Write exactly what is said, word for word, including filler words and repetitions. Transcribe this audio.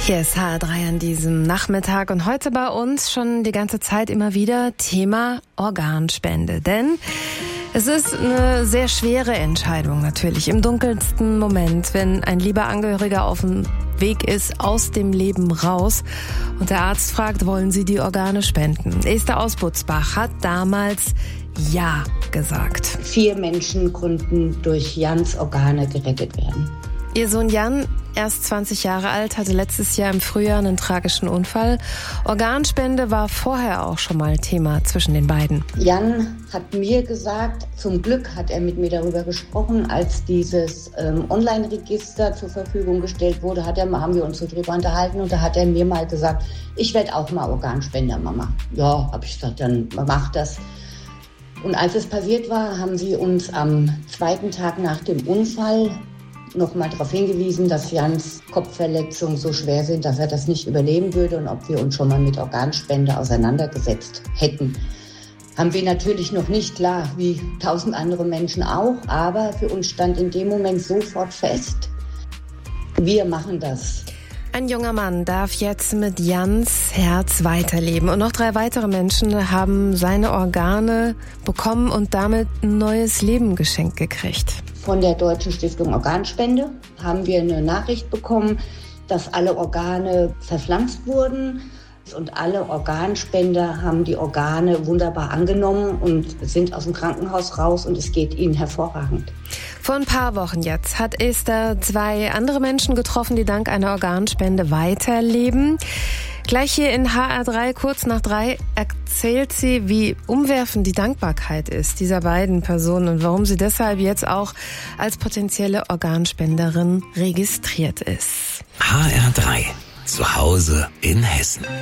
Hier ist H R drei an diesem Nachmittag und heute bei uns schon die ganze Zeit immer wieder Thema Organspende. Denn es ist eine sehr schwere Entscheidung natürlich im dunkelsten Moment, wenn ein lieber Angehöriger auf dem Weg ist aus dem Leben raus und der Arzt fragt, wollen Sie die Organe spenden? Esther aus Butzbach hat damals Ja gesagt. Vier Menschen konnten durch Jans Organe gerettet werden. Ihr Sohn Jan, erst zwanzig Jahre alt, hatte letztes Jahr im Frühjahr einen tragischen Unfall. Organspende war vorher auch schon mal Thema zwischen den beiden. Jan hat mir gesagt, zum Glück hat er mit mir darüber gesprochen, als dieses ähm, Online-Register zur Verfügung gestellt wurde, hat er, haben wir uns so drüber unterhalten und da hat er mir mal gesagt, ich werde auch mal Organspender, Mama. Ja, habe ich gesagt, dann mach das. Und als es passiert war, haben sie uns am zweiten Tag nach dem Unfall noch mal darauf hingewiesen, dass Jans Kopfverletzungen so schwer sind, dass er das nicht überleben würde und ob wir uns schon mal mit Organspende auseinandergesetzt hätten. Haben wir natürlich noch nicht, klar, wie tausend andere Menschen auch, aber für uns stand in dem Moment sofort fest, wir machen das. Ein junger Mann darf jetzt mit Jans Herz weiterleben und noch drei weitere Menschen haben seine Organe bekommen und damit ein neues Leben geschenkt gekriegt. Von der Deutschen Stiftung Organspende haben wir eine Nachricht bekommen, dass alle Organe verpflanzt wurden und alle Organspender haben die Organe wunderbar angenommen und sind aus dem Krankenhaus raus und es geht ihnen hervorragend. Vor ein paar Wochen jetzt hat Esther zwei andere Menschen getroffen, die dank einer Organspende weiterleben. Gleich hier in H R drei, kurz nach drei, erzählt sie, wie umwerfend die Dankbarkeit ist dieser beiden Personen und warum sie deshalb jetzt auch als potenzielle Organspenderin registriert ist. H R drei, zu Hause in Hessen.